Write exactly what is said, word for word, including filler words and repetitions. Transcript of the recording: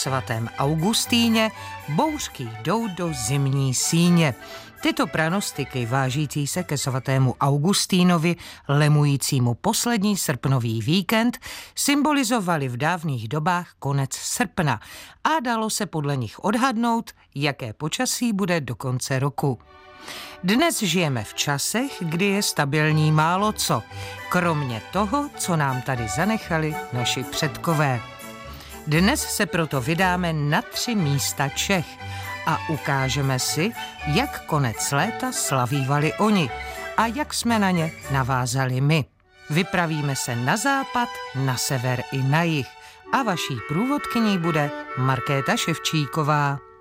svatém Augustíně, bouřky jdou do zimní síně. Tyto pranostiky vážící se ke svatému Augustínovi, lemujícímu poslední srpnový víkend, symbolizovaly v dávných dobách konec srpna a dalo se podle nich odhadnout, jaké počasí bude do konce roku. Dnes žijeme v časech, kdy je stabilní málo co, kromě toho, co nám tady zanechali naši předkové. Dnes se proto vydáme na tři místa Čech a ukážeme si, jak konec léta slavívali oni a jak jsme na ně navázali my. Vypravíme se na západ, na sever i na jih a vaší průvodkyní bude Markéta Ševčíková.